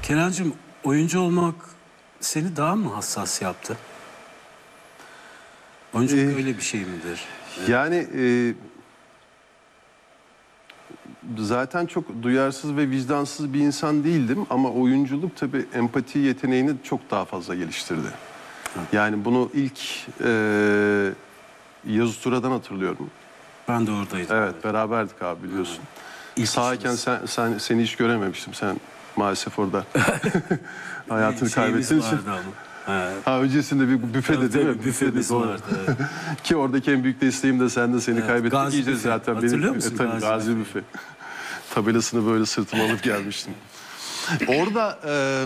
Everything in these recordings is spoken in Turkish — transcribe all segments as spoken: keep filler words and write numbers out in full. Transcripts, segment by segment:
Kenancığım, oyuncu olmak seni daha mı hassas yaptı? Oyunculuk Ee, öyle bir şey midir? Yani e, zaten çok duyarsız ve vicdansız bir insan değildim ama oyunculuk tabii empati yeteneğini çok daha fazla geliştirdi. Hı. Yani bunu ilk e, Yazı Tura'dan hatırlıyorum. Ben de oradaydım. Evet, beraberdik abi, biliyorsun. İlk Sağken işimiz. sen, sen seni hiç görememiştim. Sen maalesef orada hayatını Şeyimiz kaybettiğin için. vardı ama. Evet. Ha, öncesinde bir büfede Tabii, değil mi? tabii, büfemiz doğru. vardı. Evet. Ki oradaki en büyük desteğim de sen de seni Evet, kaybettik. Gazi İyice Büfe. zaten Hatırlıyor benim, musun e, tabii, Gazi Gazi Büfe? Büfe. Tabelasını böyle sırtıma alıp gelmiştim. Orada e,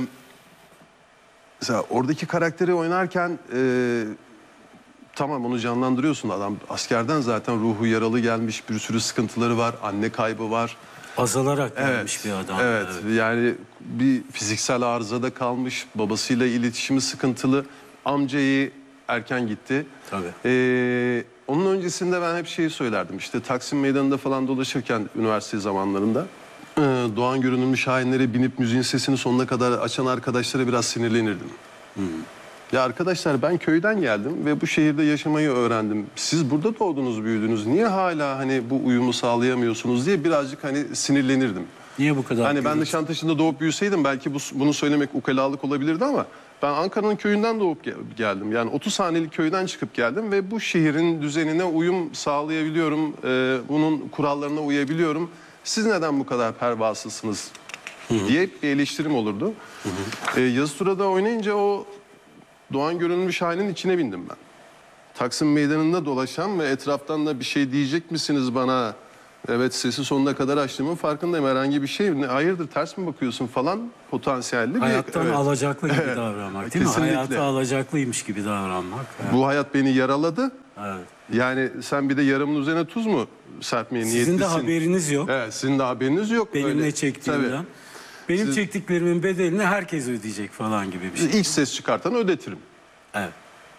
mesela oradaki karakteri oynarken e, tamam, onu canlandırıyorsun. Adam askerden zaten ruhu yaralı gelmiş, bir sürü sıkıntıları var, anne kaybı var. Azalarak Evet, gelmiş bir adam. evet. Yani bir fiziksel arızada kalmış, babasıyla iletişimi sıkıntılı, amcayı erken gitti. Tabii. Ee, onun öncesinde ben hep şeyi söylerdim, işte Taksim Meydanı'nda falan dolaşırken üniversite zamanlarında e, Doğan Görünülmüş hainlere binip müziğin sesini sonuna kadar açan arkadaşlara biraz sinirlenirdim. Hmm. Ya arkadaşlar, ben köyden geldim ve bu şehirde yaşamayı öğrendim. Siz burada doğdunuz, büyüdünüz. Niye hala hani bu uyumu sağlayamıyorsunuz diye birazcık hani sinirlenirdim. Niye bu kadar? Hani ben gürültü? Nişantaşı'nda doğup büyüseydim belki bu, bunu söylemek ukalalık olabilirdi ama ben Ankara'nın köyünden doğup gel- geldim. Yani otuz hanelik köyden çıkıp geldim ve bu şehrin düzenine uyum sağlayabiliyorum. Ee, bunun kurallarına uyabiliyorum. Siz neden bu kadar pervasızsınız diye bir eleştirim olurdu. Ee, Yazı Tura'da oynayınca o Doğan Görünmüş halinin içine bindim ben. Taksim Meydanı'nda dolaşan ve etraftan da bir şey diyecek misiniz bana? Evet, sesi sonuna kadar açtığımın farkındayım. Herhangi bir şey mi? Hayırdır, ters mi bakıyorsun falan potansiyelli bir... Hayattan evet. alacaklı gibi Evet. davranmak değil Kesinlikle. mi? Hayata alacaklıymış gibi davranmak. Evet. Bu hayat beni yaraladı. Evet. Yani sen bir de yaramın üzerine tuz mu serpmeye niyetlisin? Sizin de haberiniz yok. Evet, sizin de haberiniz yok. Benim Öyle. ne çektiğimden. Tabii. Benim Siz- çektiklerimin bedelini herkes ödeyecek falan gibi bir şey. İlk ses çıkartanı ödetirim Evet.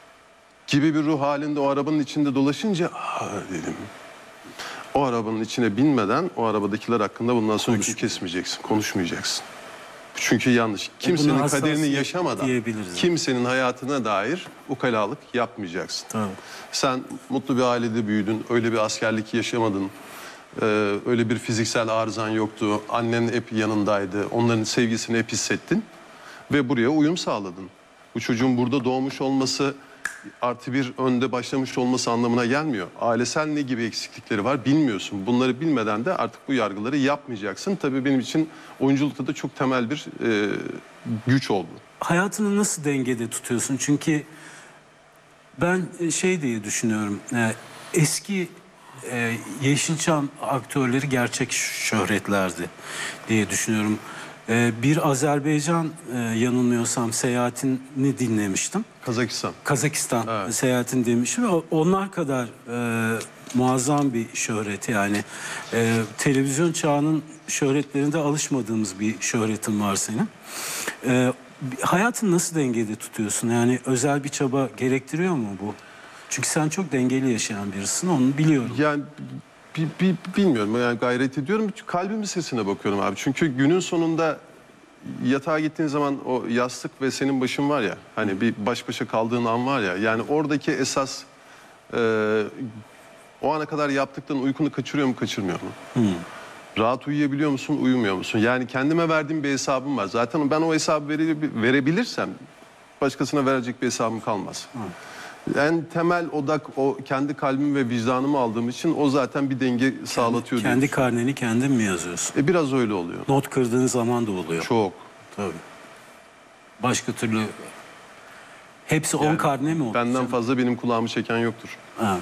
gibi bir ruh halinde o arabanın içinde dolaşınca "Aa," dedim. O arabanın içine binmeden o arabadakiler hakkında bundan sonra hüküm kesmeyeceksin, konuşmayacaksın. Çünkü yanlış. Kimsenin buna kaderini hassasiyet yaşamadan, diyebiliriz. kimsenin hayatına dair ukalalık yapmayacaksın. Tabii. Sen mutlu bir ailede büyüdün, öyle bir askerlik yaşamadın, ee, öyle bir fiziksel arızan yoktu, annen hep yanındaydı, onların sevgisini hep hissettin ve buraya uyum sağladın. Bu çocuğun burada doğmuş olması, artı bir önde başlamış olması anlamına gelmiyor. Ailesel ne gibi eksiklikleri var bilmiyorsun. Bunları bilmeden de artık bu yargıları yapmayacaksın. Tabii benim için oyunculukta da çok temel bir e, güç oldu. Hayatını nasıl dengede tutuyorsun? Çünkü ben şey diye düşünüyorum. e, Eski e, Yeşilçam aktörleri gerçek şöhretlerdi diye düşünüyorum. E, Bir Azerbaycan, e, yanılmıyorsam, seyahatini dinlemiştim. Kazakistan. Kazakistan Evet. seyahatini demiştim. O- Onlar kadar e, muazzam bir şöhret, yani e, televizyon çağının şöhretlerinde alışmadığımız bir şöhretin var senin. E, hayatını nasıl dengede tutuyorsun? Yani özel bir çaba gerektiriyor mu bu? Çünkü sen çok dengeli yaşayan birisin, onu biliyorum. Yani bi- bi- bilmiyorum, yani gayret ediyorum. Kalbimin sesine bakıyorum abi. Çünkü günün sonunda yatağa gittiğin zaman o yastık ve senin başın var ya, hani bir baş başa kaldığın an var ya, yani oradaki esas e, o ana kadar yaptıkların uykunu kaçırıyor mu, kaçırmıyor mu? Hmm. Rahat uyuyabiliyor musun, uyumuyor musun? Yani kendime verdiğim bir hesabım var. Zaten ben o hesabı vere- verebilirsem başkasına verecek bir hesabım kalmaz. En temel odak o, kendi kalbimi ve vicdanımı aldığım için o zaten bir denge sağlatıyor. diye Kendi düşünüyorum. karneni kendin mi yazıyorsun? E, biraz öyle oluyor. Not kırdığın zaman da oluyor. Çok. Tabii. Başka türlü hepsi on Yani karne mi oldu? Benden fazla benim kulağımı çeken yoktur. Ha.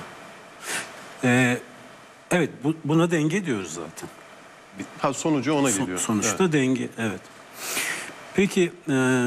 Ee, evet, bu, buna denge diyoruz zaten. Ha, sonucu ona Son- geliyor. sonuçta Evet. denge, evet. Peki e,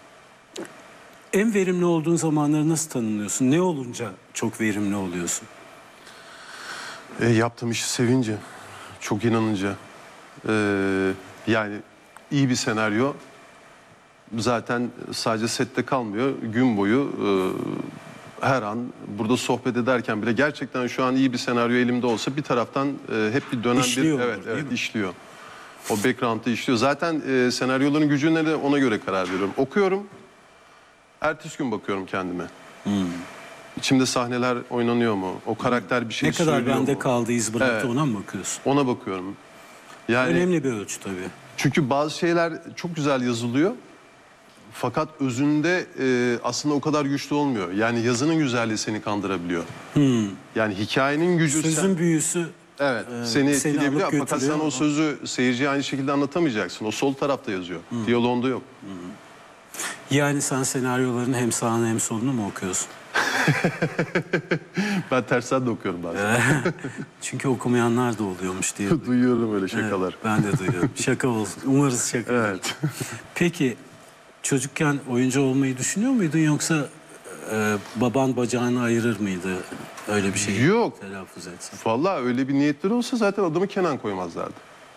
en verimli olduğun zamanları nasıl tanımlıyorsun? Ne olunca çok verimli oluyorsun? E, yaptığım işi sevince, çok inanınca. E, yani iyi bir senaryo zaten sadece sette kalmıyor. Gün boyu e, her an burada sohbet ederken bile gerçekten şu an iyi bir senaryo elimde olsa bir taraftan e, hep bir dönen İşliyor bir... olur, Evet, değil evet mi? işliyor. O background'ı işliyor. Zaten e, senaryoların gücüne de ona göre karar veriyorum. Okuyorum. Ertesi gün bakıyorum kendime. Hmm. İçimde sahneler oynanıyor mu? O karakter bir şey Ne kadar söylüyor bende mu? kaldı, iz bıraktı, Evet. ona mı bakıyorsun? Ona bakıyorum. Yani Önemli bir ölçü tabii. çünkü bazı şeyler çok güzel yazılıyor. Fakat özünde e, aslında o kadar güçlü olmuyor. Yani yazının güzelliği seni kandırabiliyor. Hmm. Yani hikayenin gücü Sözün sen, büyüsü evet e, seni seni etkileyebiliyor. alıp Fakat sen götürüyor o ama- sözü seyirciye aynı şekilde anlatamayacaksın. O sol tarafta yazıyor. Diyaloğunda yok. Yani sen senaryoların hem sağını hem solunu mu okuyorsun? Ben tersten de okuyorum bazen. Çünkü okumayanlar da oluyormuş diye. Duyuyorum öyle şakalar. Evet, ben de duyuyorum. Şaka olsun. Umarız şaka. Evet. Peki çocukken oyuncu olmayı düşünüyor muydun, yoksa e, baban bacağını ayırır mıydı? Öyle bir şey Yok. telaffuz etsen. Vallahi öyle bir niyetleri olsa zaten adamı Kenan koymazlardı.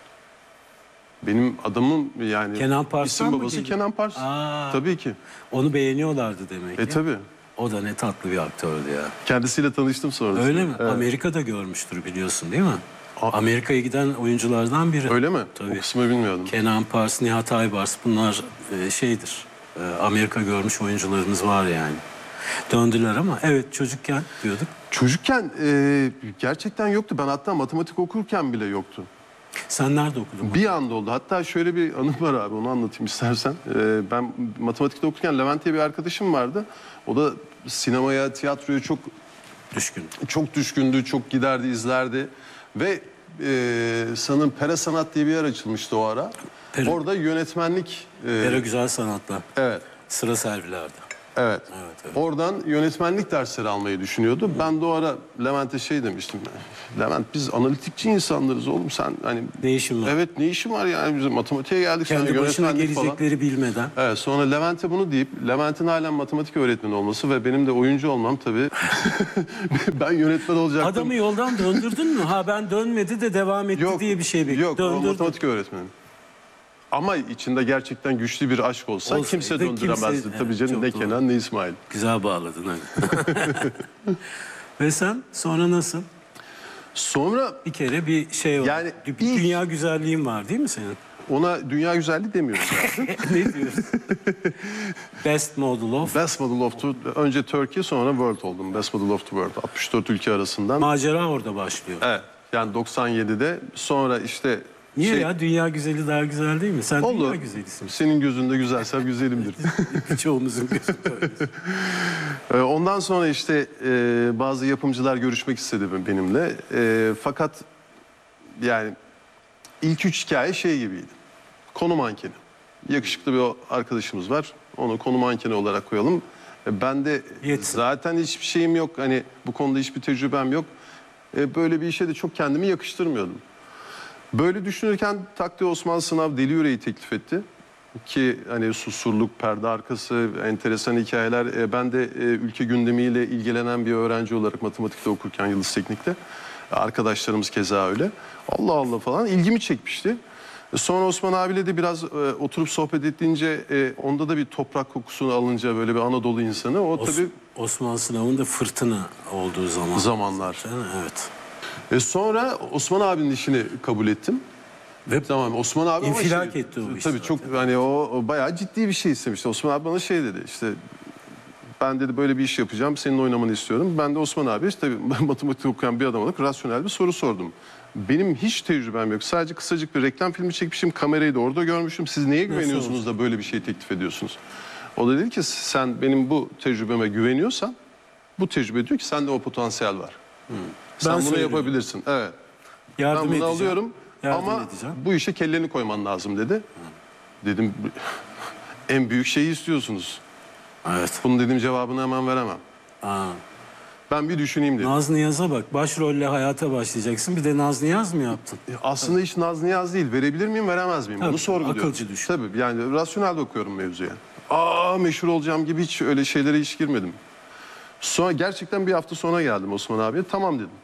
Benim adamım yani Kenan Pars'tan isim mı babası geliyor? Kenan Pars. Aa. Tabii ki. Onu beğeniyorlardı demek ki. E tabii. O da ne tatlı bir aktördü ya. Kendisiyle tanıştım sonrasında. Öyle mi? Evet. Amerika'da görmüştür, biliyorsun değil mi? A- Amerika'ya giden oyunculardan biri. Öyle mi? Tabii. O kısmı bilmiyordum. Kenan Pars, Nihat Aybars, bunlar e, şeydir. E, Amerika görmüş oyuncularımız var yani. Döndüler ama evet, çocukken diyorduk. Çocukken e, gerçekten yoktu. Ben hatta matematik okurken bile yoktu. Sen nerede okudun? Bir anda oldu. Hatta şöyle bir anım var abi, onu anlatayım istersen. E, ben matematikte okurken Levent diye bir arkadaşım vardı. O da sinemaya, tiyatroya çok Düşkün. çok düşkündü, çok giderdi, izlerdi. Ve e, sanırım Pera Sanat diye bir yer açılmıştı o ara. Pera. Orada yönetmenlik... e, Pera Güzel Sanatlar. evet. Sıra servilerde. Evet. Evet, evet. Oradan yönetmenlik dersleri almayı düşünüyordu. Ben de o ara Levent'e şey demiştim. Levent, biz analitikçi insanlarız oğlum, sen hani... Ne işin var? Evet, ne işin var yani, biz matematiğe geldik. sen Kendi başına yönetmenlik falan. gelecekleri bilmeden. Evet, sonra Levent'e bunu deyip Levent'in halen matematik öğretmeni olması ve benim de oyuncu olmam tabii. Ben yönetmen olacaktım. Adamı yoldan döndürdün mü? Ha, ben dönmedi de devam etti diye bir şey bekliyorum. Yok, o Döndürdün. matematik öğretmeni. Ama içinde gerçekten güçlü bir aşk olsa Olsaydı kimse kimse- döndüremezdi. evet, Tabii canım, çok ne doğru. Kenan ne İsmail. Güzel bağladın hadi. Ve sen sonra nasıl? Sonra Bir kere bir şey var. Yani bir ilk- dünya güzelliğin var değil mi senin? ona dünya güzelliği demiyoruz. Ne diyorsun? Best Model of. Best Model of the, önce Turkey sonra World oldum. Best Model of the World. altmış dört ülke arasından. Macera orada başlıyor. Evet. Yani doksan yedide sonra işte... Niye şey- ya? Dünya güzeli daha güzel değil mi? Sen dünya Olur. güzelisin. Senin gözünde güzelsem güzelimdir. Çoğumuzun gözünde öyle. Ee, Ondan sonra işte e, bazı yapımcılar görüşmek istedi benimle. E, fakat yani ilk üç hikaye şey gibiydi. Konu mankeni. Yakışıklı bir o arkadaşımız var. Onu konu mankeni olarak koyalım. E, ben de Yetsin. zaten hiçbir şeyim yok. Hani bu konuda hiçbir tecrübem yok. E, böyle bir işe de çok kendimi yakıştırmıyordum. Böyle düşünürken Takdir Osman Sınav Deli Yüreği teklif etti. Ki hani Susurluk, Perde Arkası, enteresan hikayeler. E, ben de e, ülke gündemiyle ilgilenen bir öğrenci olarak matematikte okurken Yıldız Teknik'te. Arkadaşlarımız keza öyle. Allah Allah falan ilgimi çekmişti. E, sonra Osman abiyle de biraz e, oturup sohbet ettiğince e, onda da bir toprak kokusunu alınca böyle bir Anadolu insanı. O Os- tabii Osman Sınav'ın da fırtına olduğu zaman. zamanlar. Değil mi? Evet. E, sonra Osman abinin işini kabul ettim. Ve Tamam, Osman abi ama İnfilak şey- etti o iş Tabii zaten. çok hani o, o bayağı ciddi bir şey istemişti. Osman abi bana şey dedi işte, ben dedi böyle bir iş yapacağım, senin oynamanı istiyorum. Ben de Osman abi işte tabii ben matematik okuyan bir adam olarak rasyonel bir soru sordum. Benim hiç tecrübem yok. Sadece kısacık bir reklam filmi çekmişim, kamerayı da orada görmüşüm. Siz neye güveniyorsunuz da böyle bir şey teklif ediyorsunuz? O da dedi ki sen benim bu tecrübeme güveniyorsan, bu tecrübe diyor ki sende o potansiyel var. Sen Ben bunu söylüyorum. yapabilirsin. Evet. yardım Ben bunu edeceğim. alıyorum Yardım ama edeceğim. bu işe kelleni koyman lazım dedi. Dedim en büyük şeyi istiyorsunuz. Evet. Bunun dedim cevabını hemen veremem. Aa. Ben bir düşüneyim dedim. Naz Niyaz'a bak. Başrolle hayata başlayacaksın. Bir de Naz Niyaz mı yaptın? Aslında iş naz niyaz değil. Verebilir miyim, veremez miyim? Tabii, Bunu sorguluyorum. akılcı düşün. Tabii yani rasyonel bakıyorum mevzuya. Aa meşhur olacağım gibi hiç öyle şeylere hiç girmedim. Sonra gerçekten bir hafta sonra geldim Osman abiye. Tamam dedim.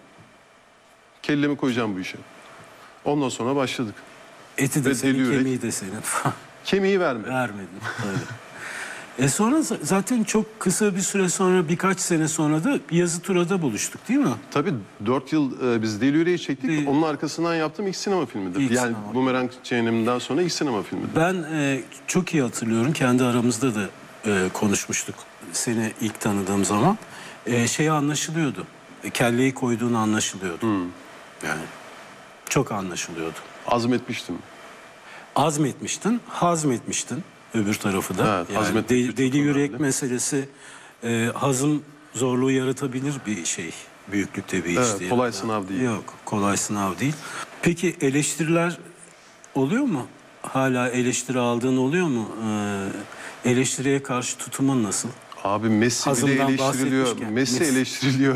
Kellemi koyacağım bu işe. Ondan sonra başladık. Eti de Ve senin, deli yürek. kemiği de senin. Kemiği verme. Vermedin. Tabii. E sonra z- zaten çok kısa bir süre sonra, birkaç sene sonra da yazı turada buluştuk değil mi? Tabii dört yıl e, biz Deli Yüreği çektik. Değil. Onun arkasından yaptığım ilk sinema filmidir. İlk yani sinema. Bumerang Cehennemi'nden sonra ilk sinema filmidir. Ben e, çok iyi hatırlıyorum. Kendi aramızda da e, konuşmuştuk seni ilk tanıdığım zaman. E, şey anlaşılıyordu. E, kelleyi koyduğun anlaşılıyordu. Yani çok anlaşılıyordu. Azmetmiştim. Azmetmiştin, hazmetmiştin öbür tarafı da. Evet, yani hazmetmek de- çok deli yürek önemli. meselesi e, hazım zorluğu yaratabilir bir şey. Büyüklükte bir iş Evet, değil. kolay sınav değil. Yok, kolay sınav değil. Peki eleştiriler oluyor mu? Hala eleştiri aldığın oluyor mu? Ee, eleştiriye karşı tutumun nasıl? Abi Messi bile Hazımdan eleştiriliyor. bahsetmişken. Messi Messi. eleştiriliyor.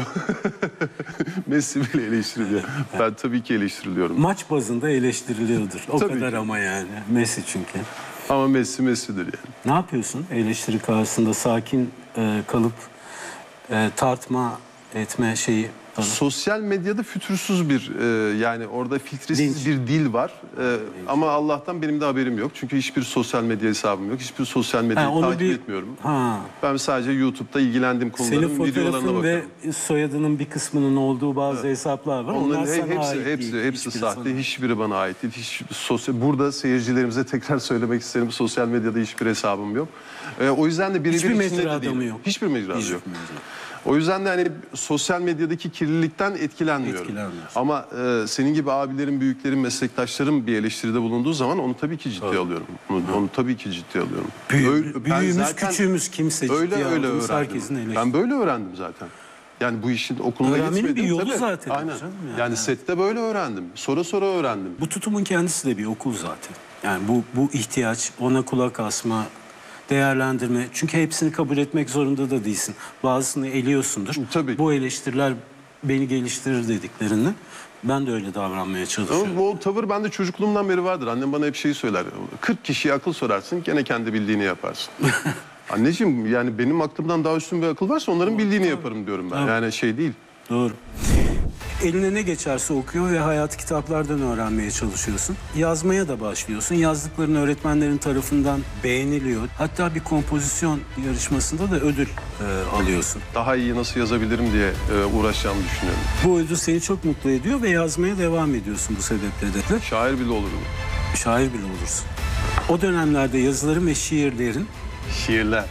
Messi bile eleştiriliyor. Ben tabii ki eleştiriliyorum. Maç bazında eleştiriliyordur. O Tabii kadar ki. ama yani. Messi çünkü. Ama Messi Messi'dir yani. Ne yapıyorsun eleştiri karşısında sakin e, kalıp e, tartma etme şeyi falan? Sosyal medyada fütursuz bir e, yani orada filtresiz Linç. bir dil var. E, ama Allah'tan benim de haberim yok. Çünkü hiçbir sosyal medya hesabım yok. Hiçbir sosyal medyayı Ha, onu takip bir- etmiyorum. Ha. Ben sadece YouTube'da ilgilendiğim Senin konuların videolarına fotoğrafın bakıyorum. ve soyadının bir kısmının olduğu bazı hesaplar var. Onların Onlar he- sana hepsi ait hepsi değil. hepsi Hiçbiri sahte. sana- Hiçbiri bana ait değil. Hiç sosyal burada seyircilerimize tekrar söylemek isterim. Sosyal medyada hiçbir hesabım yok. E, o yüzden de birebir Hiçbir içinde mecra de adamı değilim. yok. Hiçbir mecrası Hiçbir yok. mecra. O yüzden de hani sosyal medyadaki kirlilikten etkilenmiyorum. Etkilenmiyorsun. Ama e, senin gibi abilerin, büyüklerin, meslektaşlarım bir eleştiride bulunduğu zaman onu tabii ki ciddiye alıyorum. Onu, onu tabii ki ciddiye alıyorum. Büyü- Öyle- ben büyüğümüz, zaten küçüğümüz kimse öyle ciddiye öyle aldığımız öğrendim. herkesin eleştirisi. Ben böyle öğrendim zaten. Yani bu işin okuluna Öğrenmenin gitmedim. bir yolu tabii. zaten Aynen. canım Yani, yani. sette böyle öğrendim. Sonra sonra öğrendim. Bu tutumun kendisi de bir okul zaten. Yani bu bu ihtiyaç, ona kulak asma, değerlendirme. Çünkü hepsini kabul etmek zorunda da değilsin. Bazısını eliyorsundur. Tabii. Bu eleştiriler beni geliştirir dediklerini. Ben de öyle davranmaya çalışıyorum. Ama bu tavır bende çocukluğumdan beri vardır. Annem bana hep şeyi söyler. kırk kişiye akıl sorarsın, gene kendi bildiğini yaparsın. Anneciğim yani benim aklımdan daha üstün bir akıl varsa onların bildiğini yaparım diyorum ben. Tabii. Yani şey değil. Doğru. Eline ne geçerse okuyor ve hayat kitaplardan öğrenmeye çalışıyorsun. Yazmaya da başlıyorsun. Yazdıkların öğretmenlerin tarafından beğeniliyor. Hatta bir kompozisyon yarışmasında da ödül e, alıyorsun. Daha iyi nasıl yazabilirim diye e, uğraşacağımı düşünüyorum. Bu ödül seni çok mutlu ediyor ve yazmaya devam ediyorsun bu sebeple de. Şair bile olurum. Şair bile olursun. O dönemlerde yazıların ve şiirlerin Şiirler.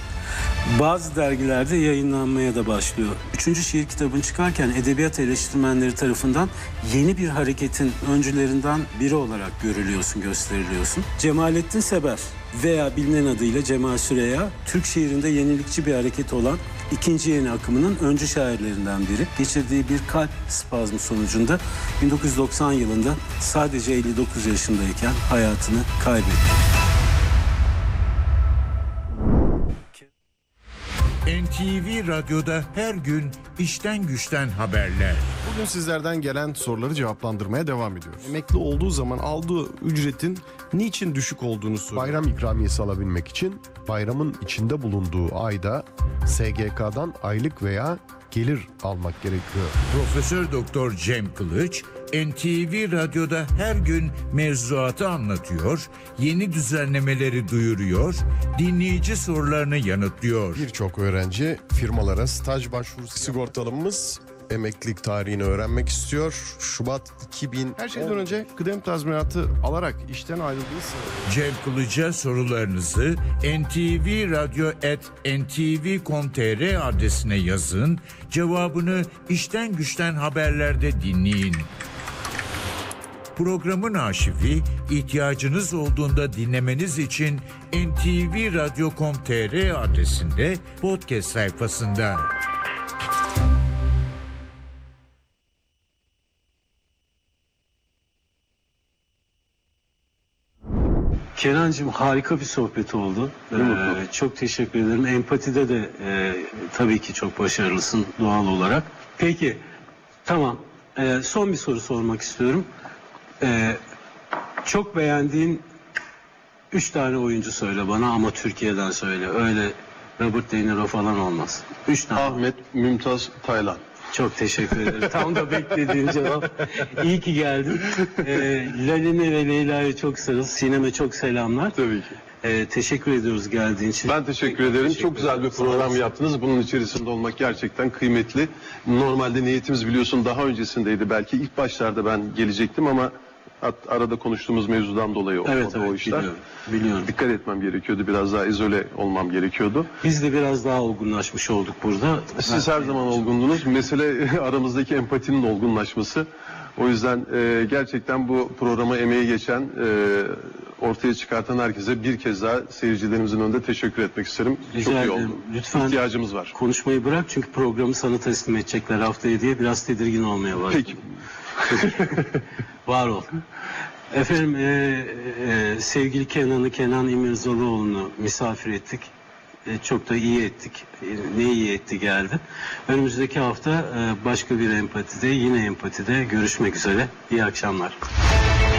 bazı dergilerde yayınlanmaya da başlıyor. Üçüncü şiir kitabın çıkarken edebiyat eleştirmenleri tarafından yeni bir hareketin öncülerinden biri olarak görülüyorsun, gösteriliyorsun. Cemalettin Seber veya bilinen adıyla Cemal Süreya, Türk şiirinde yenilikçi bir hareket olan ikinci yeni akımının öncü şairlerinden biri. Geçirdiği bir kalp spazmı sonucunda bin dokuz yüz doksan yılında sadece elli dokuz yaşındayken hayatını kaybetti. N T V Radyo'da her gün işten güçten haberler. Bugün sizlerden gelen soruları cevaplandırmaya devam ediyoruz. Emekli olduğu zaman aldığı ücretin niçin düşük olduğunu soruyor. Bayram ikramiyesi alabilmek için bayramın içinde bulunduğu ayda S G K'dan aylık veya gelir almak gerekiyor. Profesör Doktor Cem Kılıç N T V Radyo'da her gün mevzuatı anlatıyor, yeni düzenlemeleri duyuruyor, dinleyici sorularını yanıtlıyor. Birçok öğrenci firmalara staj başvurusu sigortalımız emeklilik tarihini öğrenmek istiyor. Şubat iki bin. Her şeyden önce kıdem tazminatı alarak işten ayrıldığı sırada Cem Kılıç'a sorularınızı N T V Radyo at n t v nokta com nokta t r adresine yazın, cevabını işten güçten haberlerde dinleyin. Programın arşivi ihtiyacınız olduğunda dinlemeniz için n t v radyo nokta com nokta t r adresinde podcast sayfasında. Kenancığım harika bir sohbet oldu. Ee, çok teşekkür ederim. Empatide de e, tabii ki çok başarılısın doğal olarak. Peki, tamam. Ee, son bir soru sormak istiyorum. Ee, çok beğendiğin üç tane oyuncu söyle bana ama Türkiye'den söyle. Öyle Robert De Niro falan olmaz. Üç tane. Ahmet Mümtaz Taylan. Çok teşekkür ederim. Tam da beklediğim cevap. İyi ki geldin. Ee, Lalime ve Leyla'ya çok sarıl. Sinem'e çok selamlar. Tabii ki. Ee, teşekkür ediyoruz geldiğin için. Ben teşekkür Tekrar ederim. teşekkür Çok güzel bir ederim. Sağ program olasın. yaptınız. Bunun içerisinde olmak gerçekten kıymetli. Normalde niyetimiz biliyorsun daha öncesindeydi. Belki ilk başlarda ben gelecektim ama at- arada konuştuğumuz mevzudan dolayı olmadı Evet, evet o işler. biliyorum. biliyorum. Dikkat etmem gerekiyordu. Biraz daha izole olmam gerekiyordu. Biz de biraz daha olgunlaşmış olduk burada. Siz her zaman olgundunuz. Mesele aramızdaki empatinin olgunlaşması. O yüzden e, gerçekten bu programa emeği geçen, e, ortaya çıkartan herkese bir kez daha seyircilerimizin önünde teşekkür etmek isterim. Rica Çok iyi ederim. oldu. Lütfen İhtiyacımız var. konuşmayı bırak çünkü programı sana teslim edecekler haftaya diye biraz tedirgin olmaya başladım. Peki. Var ol. Efendim e, e, sevgili Kenan'ı, Kenan İmirzalıoğlu'nu misafir ettik. E, çok da iyi ettik. E, ne iyi etti geldi. Önümüzdeki hafta e, başka bir empatide, yine empatide görüşmek üzere. İyi akşamlar.